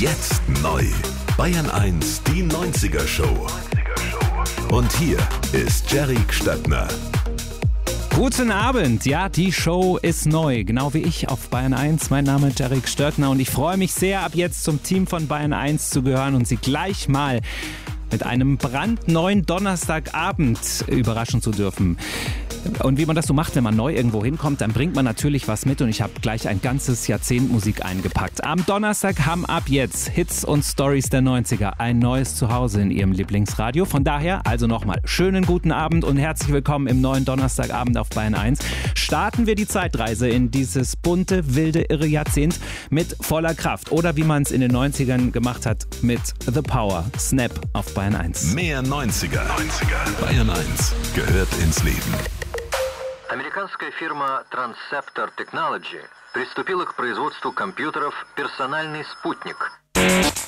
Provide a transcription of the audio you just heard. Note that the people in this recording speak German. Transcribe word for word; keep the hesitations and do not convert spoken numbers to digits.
Jetzt neu. Bayern eins, die neunziger Show. Und hier ist Jerry Gstattner. Guten Abend, ja, die Show ist neu, genau wie ich auf Bayern eins. Mein Name ist Jerry Gstattner und ich freue mich sehr, ab jetzt zum Team von Bayern eins zu gehören und Sie gleich mal mit einem brandneuen Donnerstagabend überraschen zu dürfen. Und wie man das so macht, wenn man neu irgendwo hinkommt, dann bringt man natürlich was mit und ich habe gleich ein ganzes Jahrzehnt Musik eingepackt. Am Donnerstag haben ab jetzt Hits und Stories der neunziger ein neues Zuhause in Ihrem Lieblingsradio. Von daher also nochmal schönen guten Abend und herzlich willkommen im neuen Donnerstagabend auf Bayern eins. Starten wir die Zeitreise in dieses bunte, wilde, irre Jahrzehnt mit voller Kraft. Oder wie man es in den neunzigern gemacht hat, mit The Power. Snap auf Bayern eins. Mehr neunziger. neunziger. Bayern eins gehört ins Leben. Американская фирма Transceptor Technology приступила к производству компьютеров «Персональный спутник».